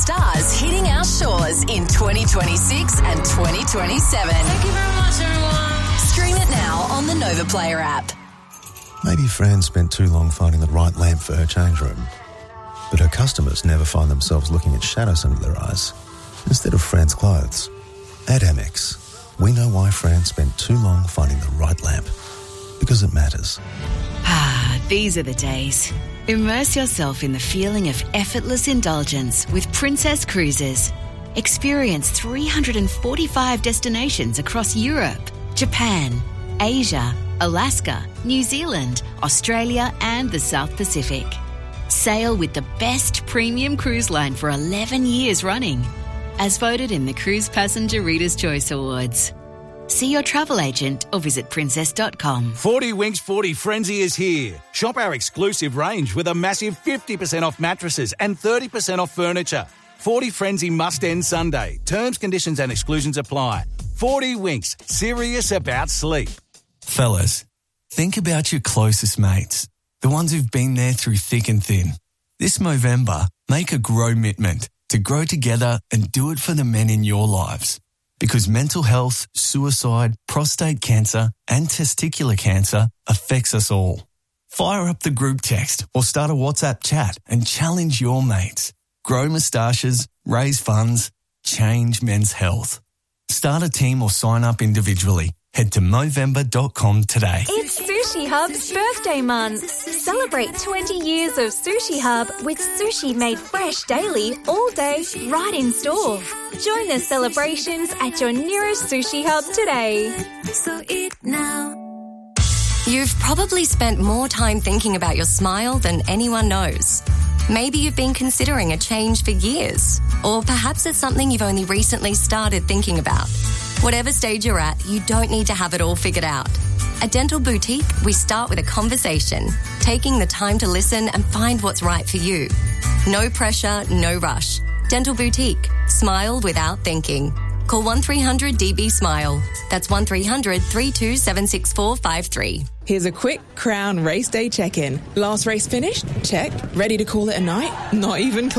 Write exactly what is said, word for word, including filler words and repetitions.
stars hitting our shores in twenty twenty-six and twenty twenty-seven. Thank you very much, everyone. Stream it now on the Nova Player app. Maybe Fran spent too long finding the right lamp for her change room, but her customers never find themselves looking at shadows under their eyes instead of Fran's clothes. At Amex, we know why Fran spent too long finding the right lamp, because it matters. Ah, these are the days. Immerse yourself in the feeling of effortless indulgence with Princess Cruises. Experience three hundred forty-five destinations across Europe, Japan, Asia, Alaska, New Zealand, Australia and the South Pacific. Sail with the best premium cruise line for eleven years running, as voted in the Cruise Passenger Reader's Choice Awards. See your travel agent or visit princess dot com. forty Winks forty Frenzy is here. Shop our exclusive range with a massive fifty percent off mattresses and thirty percent off furniture. forty Frenzy must end Sunday. Terms, conditions and exclusions apply. forty Winks, serious about sleep. Fellas, think about your closest mates, the ones who've been there through thick and thin. This Movember, make a grow commitment to grow together and do it for the men in your lives. Because mental health, suicide, prostate cancer and testicular cancer affects us all. Fire up the group text or start a WhatsApp chat and challenge your mates. Grow moustaches, raise funds, change men's health. Start a team or sign up individually. Head to movember dot com today. It's Sushi Hub's birthday month. Celebrate twenty years of Sushi Hub with sushi made fresh daily, all day, right in store. Join the celebrations at your nearest Sushi Hub today. So eat now. You've probably spent more time thinking about your smile than anyone knows. Maybe you've been considering a change for years, or perhaps it's something you've only recently started thinking about. Whatever stage you're at, you don't need to have it all figured out. At Dental Boutique, we start with a conversation, taking the time to listen and find what's right for you. No pressure, no rush. Dental Boutique. Smile without thinking. Call one three hundred D B SMILE. That's one three hundred, three two seven, six four five three. Here's a quick Crown race day check-in. Last race finished? Check. Ready to call it a night? Not even close.